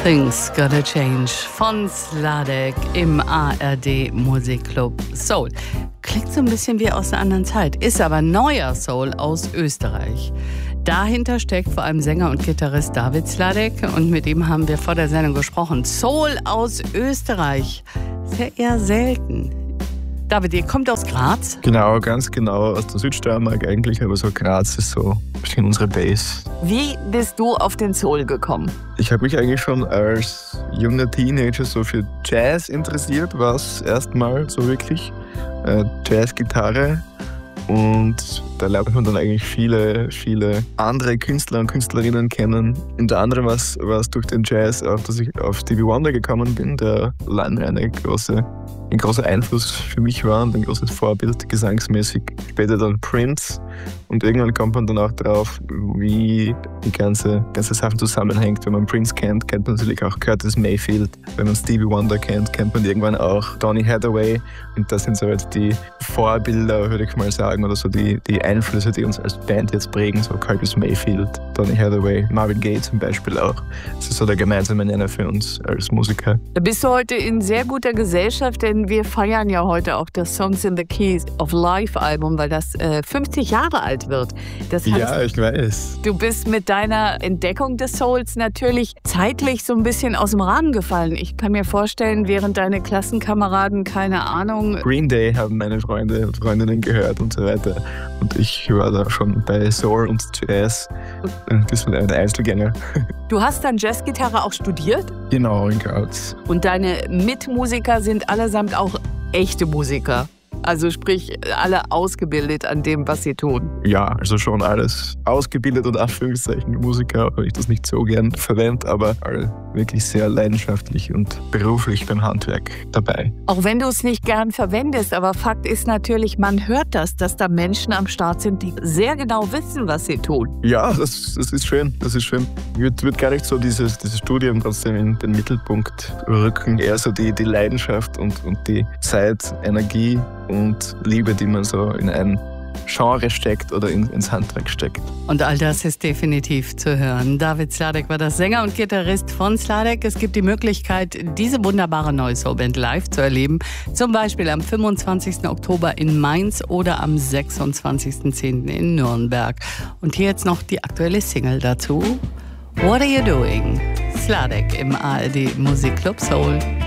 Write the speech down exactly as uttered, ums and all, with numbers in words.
Things Gotta Change von Sladek im A R D Musikclub Soul. Klingt so ein bisschen wie aus einer anderen Zeit, ist aber neuer Soul aus Österreich. Dahinter steckt vor allem Sänger und Gitarrist David Sladek und mit ihm haben wir vor der Sendung gesprochen. Soul aus Österreich, ist ja eher selten. David, ihr kommt aus Graz? Genau, ganz genau, aus der Südsteiermark eigentlich, aber so Graz ist so ein bisschen unsere Base. Wie bist du auf den Soul gekommen? Ich habe mich eigentlich schon als junger Teenager so für Jazz interessiert, war es erstmal so wirklich, äh, Jazzgitarre. Und da lernt man dann eigentlich viele, viele andere Künstler und Künstlerinnen kennen. Unter anderem war es durch den Jazz auch, dass ich auf Stevie Wonder gekommen bin, der lange eine große, ein großer Einfluss für mich war und ein großes Vorbild gesangsmäßig. Später dann Prince. Und irgendwann kommt man dann auch drauf, wie die ganze, ganze Sache zusammenhängt. Wenn man Prince kennt, kennt man natürlich auch Curtis Mayfield. Wenn man Stevie Wonder kennt, kennt man irgendwann auch Donny Hathaway. Und das sind so jetzt die Vorbilder, würde ich mal sagen, oder so die, die Einflüsse, die uns als Band jetzt prägen. So Curtis Mayfield, Donny Hathaway, Marvin Gaye zum Beispiel auch. Das ist so der gemeinsame Nenner für uns als Musiker. Da bist du heute in sehr guter Gesellschaft, denn wir feiern ja heute auch das Songs in the Keys of Life Album, weil das äh, fünfzig Jahre alt wird. Das heißt, ja, ich weiß. Du bist mit deiner Entdeckung des Souls natürlich zeitlich so ein bisschen aus dem Rahmen gefallen. Ich kann mir vorstellen, während deine Klassenkameraden, keine Ahnung... Green Day haben meine Freunde und Freundinnen gehört und so weiter. Und ich war da schon bei Soul und Jazz. Ein bisschen ein Einzelgänger. Du hast dann Jazzgitarre auch studiert? Genau, in Graz. Und deine Mitmusiker sind allesamt auch echte Musiker? Also sprich, alle ausgebildet an dem, was sie tun. Ja, also schon alles ausgebildet und Anführungszeichen Musiker, auch wenn ich das nicht so gern verwende, aber alle wirklich sehr leidenschaftlich und beruflich beim Handwerk dabei. Auch wenn du es nicht gern verwendest, aber Fakt ist natürlich, man hört das, dass da Menschen am Start sind, die sehr genau wissen, was sie tun. Ja, das, das ist schön, das ist schön. Ich würde würd gar nicht so dieses, dieses Studium trotzdem in den Mittelpunkt rücken, eher so die, die Leidenschaft und, und die Zeit, Energie und Liebe, die man so in ein Genre steckt oder in, ins Handwerk steckt. Und all das ist definitiv zu hören. David Sladek war das Sänger und Gitarrist von Sladek. Es gibt die Möglichkeit, diese wunderbare neue Soulband live zu erleben. Zum Beispiel am fünfundzwanzigsten Oktober in Mainz oder am sechsundzwanzigsten zehnten in Nürnberg. Und hier jetzt noch die aktuelle Single dazu. What Are You Doing? Sladek im A R D Musikclub Soul.